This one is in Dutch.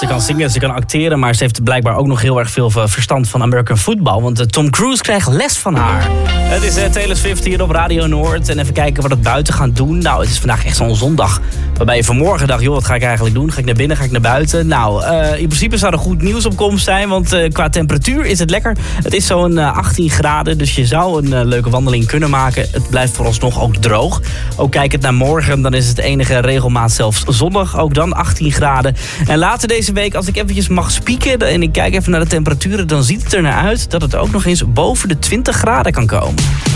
Ze kan zingen, ze kan acteren, maar ze heeft blijkbaar ook nog heel erg veel verstand van American football. Want Tom Cruise krijgt les van haar. Het is Taylor Swift hier op Radio Noord. En even kijken wat het buiten gaan doen. Nou, het is vandaag echt zo'n zondag. Waarbij je vanmorgen dacht, joh, wat ga ik eigenlijk doen? Ga ik naar binnen, ga ik naar buiten? Nou, in principe zou er goed nieuws op komst zijn. Want qua temperatuur is het lekker. Het is zo'n 18 graden, dus je zou een leuke wandeling kunnen maken. Het blijft vooralsnog ook droog. Ook kijkend naar morgen, dan is het enige regelmaat zelfs zonnig. Ook dan 18 graden. En later deze week, als ik eventjes mag spieken en ik kijk even naar de temperaturen, dan ziet het er naar uit dat het ook nog eens boven de 20 graden kan komen.